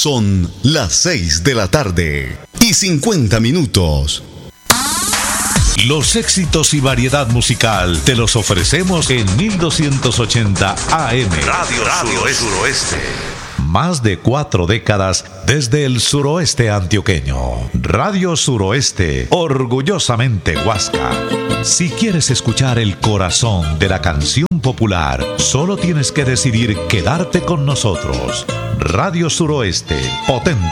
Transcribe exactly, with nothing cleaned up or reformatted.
Son las seis de la tarde y cincuenta minutos. Los éxitos y variedad musical te los ofrecemos en mil doscientos ochenta A M. Radio, Radio Suroeste. Suroeste. Más de cuatro décadas desde el suroeste antioqueño. Radio Suroeste, orgullosamente Huasca. Si quieres escuchar el corazón de la canción popular, solo tienes que decidir quedarte con nosotros. Radio Suroeste, potente